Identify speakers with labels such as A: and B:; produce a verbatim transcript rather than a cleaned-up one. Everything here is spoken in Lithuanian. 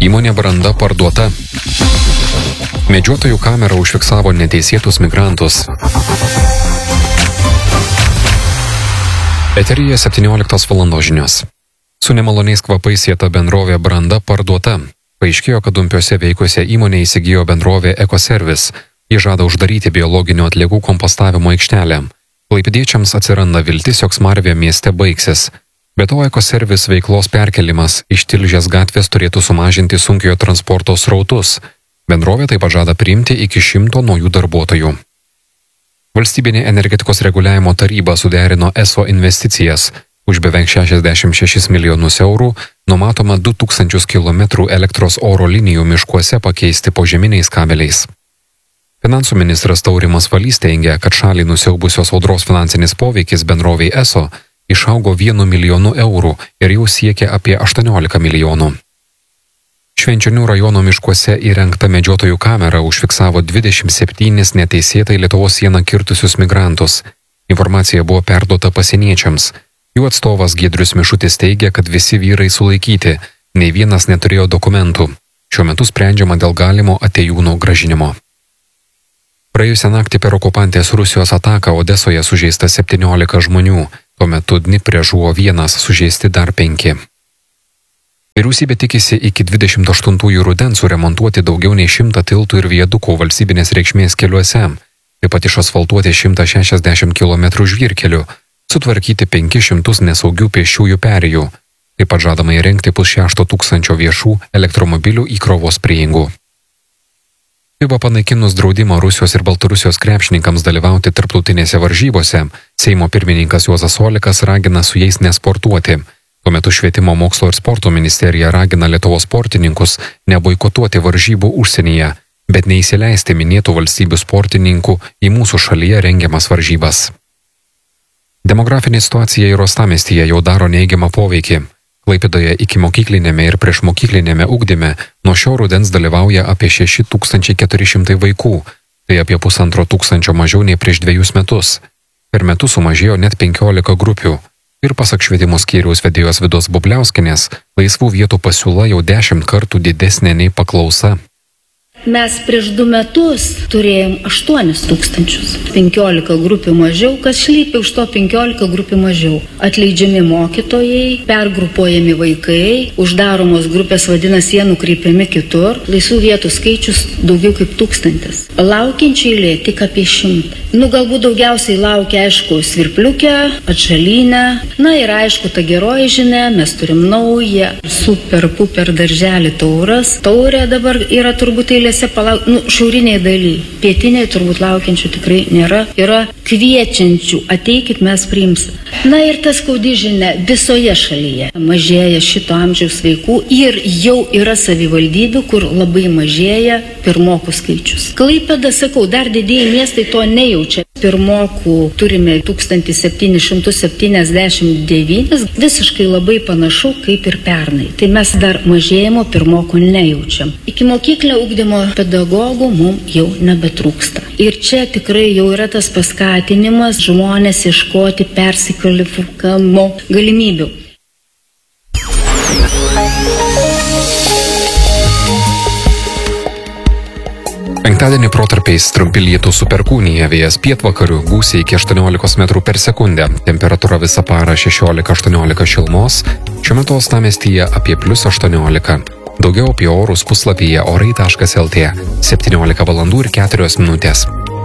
A: Įmonė Branda parduota. Medžiotojų kamera užfiksavo neteisėtus migrantus. Eteryje septynioliktos valandos žinios. Su nemaloniais kvapais sieta bendrovė Branda parduota. Paaiškėjo, kad Dumpiuose veikusią įmonę įsigijo bendrovė Ekoservis. Ji žada uždaryti biologinių atliekų kompostavimo aikštelę. Klaipėdiečiams atsiranda viltis, jog smarvė mieste baigsis. Be to, Ekoservis veiklos perkelimas iš Tilžės gatvės turėtų sumažinti sunkiojo transporto srautus. Bendrovė taip pat žada priimti iki šimto naujų darbuotojų. Valstybinė energetikos reguliavimo taryba suderino ESO investicijas. Už beveik šešiasdešimt šešis milijonus eurų numatoma du tūkstančius kilometrų elektros oro linijų miškuose pakeisti požeminiais kabeliais. Finansų ministras Taurimas Valys teigia, kad šaliai nusiaubusios audros finansinis poveikis bendrovei ESO išaugo vienu milijonu eurų ir jau siekia apie aštuoniolika milijonų. Švenčionių rajono miškuose įrengta medžiotojų kamera užfiksavo dvidešimt septynis neteisėtai Lietuvos sieną kirtusius migrantus. Informacija buvo perduota pasieniečiams. Jų atstovas Giedrius Mišutis teigia, kad visi vyrai sulaikyti, nei vienas neturėjo dokumentų. Šiuo metu sprendžiama dėl galimo atėjūnų grąžinimo. Praėjusią naktį per okupantės Rusijos ataką Odesoje sužeista septyniolika žmonių, tuo metu Dnipre žuvo vienas, sužeisti dar penki. Vyriausybė tikisi iki dvidešimt aštuntųjų rudens suremontuoti daugiau nei šimtą tiltų ir viadukų valstybinės reikšmės keliuose, taip pat išasfaltuoti šimtą šešiasdešimt kilometrų žvyrkelių, sutvarkyti penkis šimtus nesaugių pėsčiųjų perėjų, taip pat žadama įrengti pusšešto tūkstančio viešų elektromobilių įkrovos prieigų. FIBA panaikinus draudimą Rusijos ir Baltarusijos krepšininkams dalyvauti tarptautinėse varžybose, Seimo pirmininkas Juozas Olekas ragina su jais nesportuoti. Tuo metu Švietimo mokslo ir sporto ministerija ragina Lietuvos sportininkus neboikotuoti varžybų užsienyje, bet neįsileisti minėtų valstybių sportininkų į mūsų šalyje rengiamas varžybas. Demografinė situacija į Uostamiestyje jau daro neigiamą poveikį. Klaipėdoje ikimokyklinėme ir priešmokyklinėme ugdyme nuo šio rudens dalyvauja apie šeši tūkstančiai keturi šimtai vaikų, tai apie pusantro tūkstančio mažiau nei prieš dviejus metus. Per metus sumažėjo net penkiolika grupių. Ir pasak švietimo skyriaus vedėjos Vidos Bubliauskienės, laisvų vietų pasiūla jau dešimt kartų didesnė nei paklausa.
B: Mes prieš du metus turėjom aštuonis tūkstančius. penkiolika grupių mažiau, kas slypi už to penkiolika grupių mažiau. Atleidžiami mokytojai, pergrupuojami vaikai, uždaromos grupės vadinasi, jie nukreipiami kitur. Laisvų vietų skaičius daugiau kaip tūkstantis. Laukiančiai eilė tik apie šimtą. Nu, galbūt daugiausiai laukia, aišku, Svirpliukę, Atšalinę. Na ir aišku, ta geroji žinia, mes turim naują super puper darželį Tauras. Taurė dabar yra turbūt eilėse palauk, nu, šiauriniai daly. Pietiniai turbūt laukiančių tikrai nėra. Yra kviečiančių, ateikit, mes priimsim. Na ir tas skaudi žinia, visoje šalyje mažėja šito amžiaus vaikų ir jau yra savivaldybių, kur labai mažėja pirmokų skaičius. Klaipėda, sakau, dar didieji miestai to nejaučia. Pirmokų turime tūkstantis septynis šimtus septyniasdešimt devynis, visiškai labai panašu kaip ir pernai. Tai mes dar mažėjimo pirmokų nejaučiam. Iki mokyklinio ugdymo pedagogų mums jau nebetrūksta. Ir čia tikrai jau yra tas paskatinimas žmonės ieškoti persikvalifikavimo galimybių.
A: Penktadienį protarpiais trumpi lietūs su perkūnija, vėjas pietvakarių, gūsiai iki aštuoniolikos metrų per sekundę, temperatūra visą parą šešiolika aštuoniolika šilumos, šiuo metu Uostamiestyje apie plius aštuoniolika. Daugiau apie orus puslapyje orai taškas lt, septyniolika valandų ir keturios minutės.